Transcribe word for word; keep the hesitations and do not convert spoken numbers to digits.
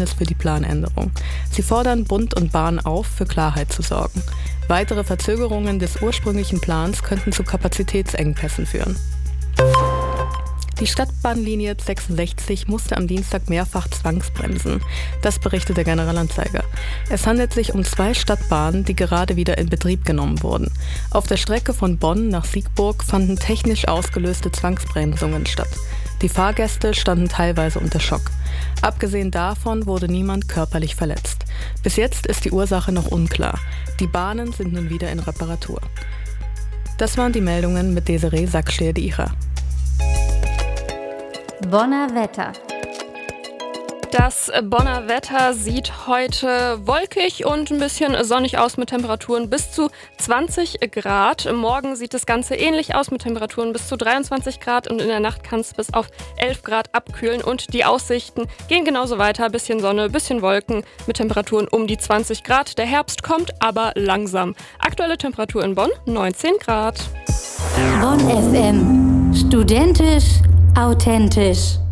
Verständnis für die Planänderung. Sie fordern Bund und Bahn auf, für Klarheit zu sorgen. Weitere Verzögerungen des ursprünglichen Plans könnten zu Kapazitätsengpässen führen. Die Stadtbahnlinie sechsundsechzig musste am Dienstag mehrfach zwangsbremsen. Das berichtet der Generalanzeiger. Es handelt sich um zwei Stadtbahnen, die gerade wieder in Betrieb genommen wurden. Auf der Strecke von Bonn nach Siegburg fanden technisch ausgelöste Zwangsbremsungen statt. Die Fahrgäste standen teilweise unter Schock. Abgesehen davon wurde niemand körperlich verletzt. Bis jetzt ist die Ursache noch unklar. Die Bahnen sind nun wieder in Reparatur. Das waren die Meldungen mit Desiree Sacksteher-Diecher. Bonner Wetter. Das Bonner Wetter sieht heute wolkig und ein bisschen sonnig aus mit Temperaturen bis zu zwanzig Grad. Morgen sieht das Ganze ähnlich aus mit Temperaturen bis zu dreiundzwanzig Grad und in der Nacht kann es bis auf elf Grad abkühlen und die Aussichten gehen genauso weiter. Bisschen Sonne, bisschen Wolken mit Temperaturen um die zwanzig Grad. Der Herbst kommt aber langsam. Aktuelle Temperatur in Bonn neunzehn Grad. Bonn F M. Studentisch, authentisch.